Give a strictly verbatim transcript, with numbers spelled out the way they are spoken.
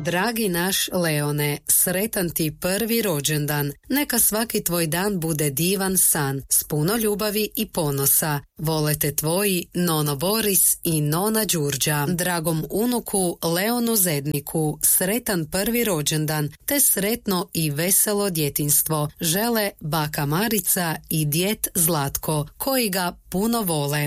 Dragi naš Leone, sretan ti prvi rođendan. Neka svaki tvoj dan bude divan san, s puno ljubavi i ponosa. Vole te tvoji Nono Boris i Nona Đurđa. Dragom unuku Leonu Zedniku, sretan prvi rođendan, te sretno i veselo djetinjstvo žele baka Marica i djed Zlatko, koji ga puno vole.